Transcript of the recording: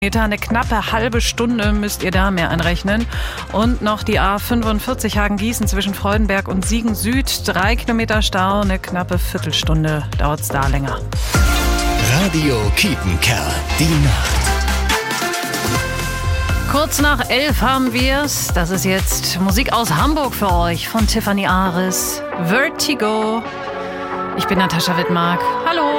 Eine knappe halbe Stunde müsst ihr da mehr einrechnen. Und noch die A45 Hagen-Gießen zwischen Freudenberg und Siegen Süd. 3 Kilometer Stau, eine knappe Viertelstunde dauert es da länger. Radio Kiepenkerl, die Nacht. Kurz nach 11 haben wir's. Das ist jetzt Musik aus Hamburg für euch von Tiffany Aris. Vertigo. Ich bin Natascha Wittmark. Hallo.